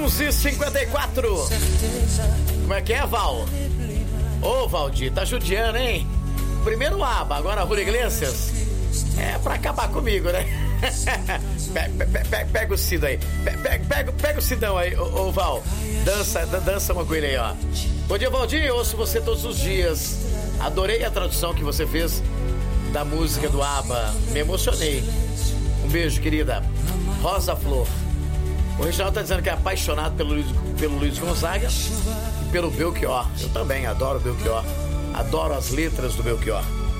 11h54. Como é que é, Val? Ô, Valdir, tá judiando, hein? Primeiro o ABBA, agora a Julio Iglesias. É pra acabar comigo, né? Pega o Cido aí. Pega o Cidão aí, ô Val. Dança uma com ele aí, ó. Bom dia, Valdir. Eu ouço você todos os dias. Adorei a tradução que você fez da música do ABBA. Me emocionei. Um beijo, querida. Rosa Flor. O Reginaldo tá dizendo que é apaixonado pelo Luiz Gonzaga e pelo Belchior. Eu também adoro o Belchior. Adoro as letras do Belchior.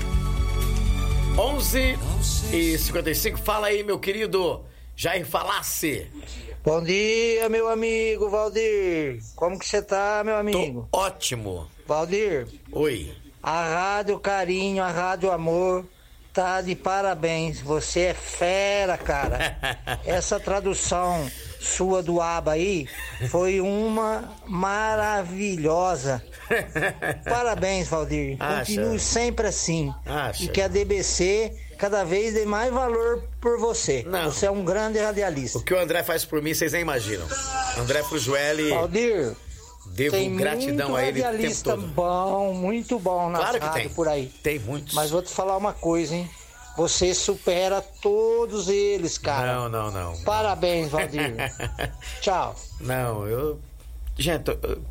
11h55. Fala aí, meu querido Jair Falassi. Bom dia, meu amigo Valdir. Como que você tá, meu amigo? Tô ótimo. Valdir. Oi. A Rádio Carinho, a Rádio Amor tá de parabéns. Você é fera, cara. Essa tradução sua do ABBA aí foi uma maravilhosa. Parabéns, Valdir. Continue sempre assim. E que a DBC cada vez dê mais valor por você. Não. Você é um grande radialista. O que o André faz por mim, vocês nem imaginam. André Frugelli. Valdir, devo tem gratidão muito a ele o tempo radialista todo. bom, muito bom na Claro que rádio tem. por aí. Tem muitos. Mas vou te falar uma coisa, hein? Você supera todos eles, cara. Não. Parabéns, Valdir. Tchau. Não, gente,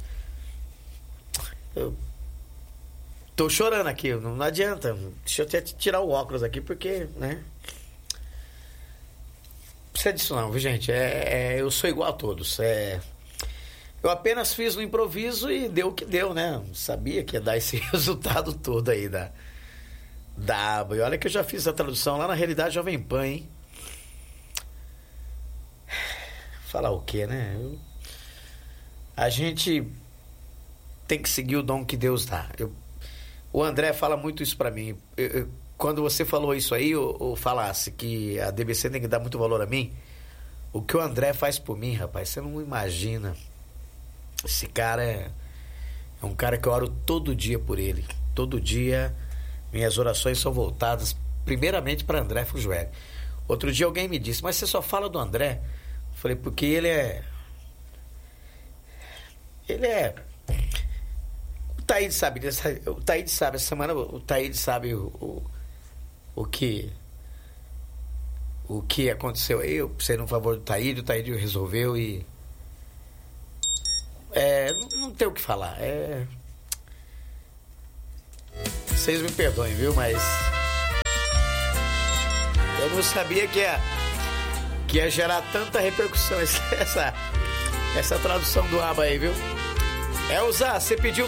eu tô chorando aqui, não adianta. Deixa eu até tirar o óculos aqui, porque, né? Não precisa disso não, viu, gente? Eu sou igual a todos. Eu apenas fiz um improviso e deu o que deu, né? Não sabia que ia dar esse resultado todo aí da ABBA. E olha que eu já fiz a tradução lá na Realidade Jovem Pan, hein? Falar o quê, né? A gente tem que seguir o dom que Deus dá. O André fala muito isso pra mim. Quando você falou isso aí, ou falasse que a DBC tem que dar muito valor a mim, o que o André faz por mim, rapaz, você não imagina. Esse cara é um cara que eu oro todo dia por ele. Todo dia minhas orações são voltadas primeiramente para André Frugelli. Outro dia alguém me disse, mas você só fala do André? Eu falei, porque ele é... O Taíde sabe, essa semana o Taíde sabe o que aconteceu aí. Eu precisei no favor do Taíde, o Taíde resolveu e... não tem o que falar. Vocês me perdoem, viu? Mas eu não sabia que ia gerar tanta repercussão essa tradução do ABBA aí, viu? Elza, você pediu